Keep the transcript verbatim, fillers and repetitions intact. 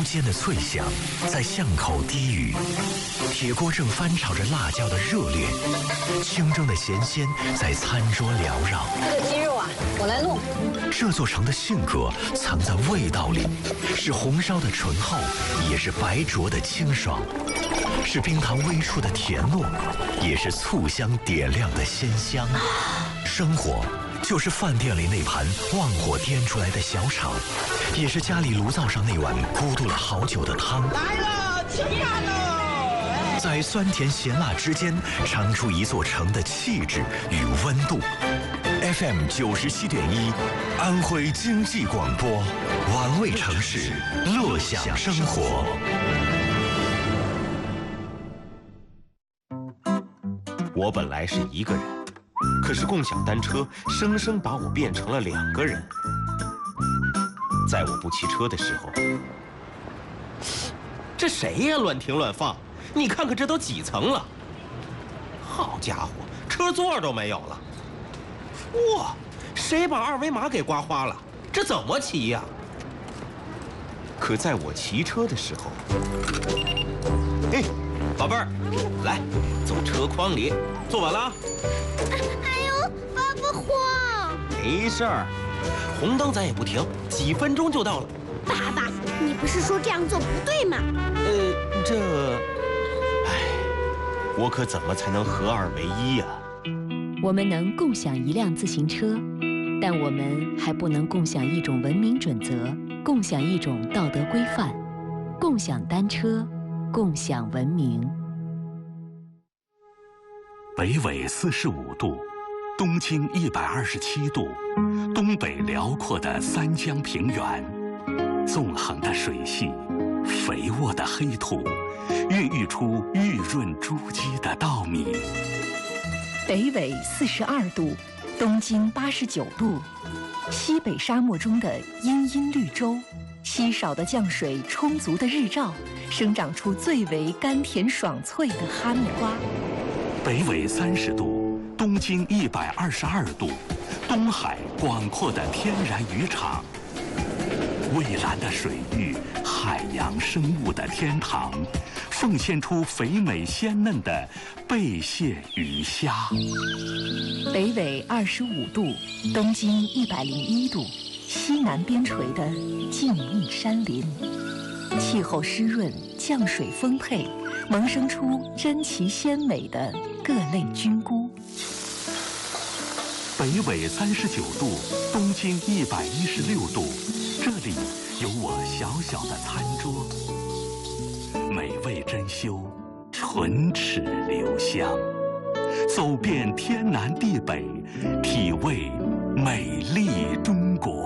间的脆响在巷口低语，铁锅正翻炒着辣椒的热烈，清蒸的咸鲜在餐桌缭绕。 这个鸡肉啊，我来弄。 这座城的性格藏在味道里，是红烧的醇厚，也是白灼的清爽，是冰糖微出的甜糯，也是醋香点亮的鲜香。生活就是饭店里那盘旺火颠出来的小炒，也是家里炉灶上那碗咕嘟了好久的汤。 来了，吃饭喽！ 在酸甜咸辣之间，尝出一座城的气质与温度。F M 九十七点一，安徽经济广播，玩味城市，乐享生活。 我本来是一个人，可是共享单车生生把我变成了两个人。在我不骑车的时候，这谁呀？乱停乱放！你看看这都几层了？好家伙，车座都没有了！哇，谁把二维码给刮花了？这怎么骑呀？可在我骑车的时候，嘿，宝贝儿，来，走车筐里，坐稳了啊！ 哎呦，爸爸慌！ 没事儿，红灯咱也不停，几分钟就到了。 爸爸，你不是说这样做不对吗？ 呃，这，哎，我可怎么才能合二为一呀？ 我们能共享一辆自行车，但我们还不能共享一种文明准则，共享一种道德规范，共享单车，共享文明。 北纬四十五度，东经一百二十七度，东北辽阔的三江平原，纵横的水系，肥沃的黑土，孕育出玉润珠玑的稻米。 北纬四十二度，东经八十九度，西北沙漠中的茵茵绿洲，稀少的降水，充足的日照，生长出最为甘甜爽脆的哈密瓜。 北纬三十度，东经一百二十二度，东海广阔的天然渔场，蔚蓝的水域，海洋生物的天堂，奉献出肥美鲜嫩的贝蟹鱼虾。 北纬二十五度，东经一百零一度，西南边陲的静谧山林，气候湿润，降水丰沛，萌生出珍奇鲜美的各类菌菇。 北纬三十九度，东经一百一十六度，这里有我小小的餐桌，美味珍馐，唇齿留香，走遍天南地北，体味美丽中国。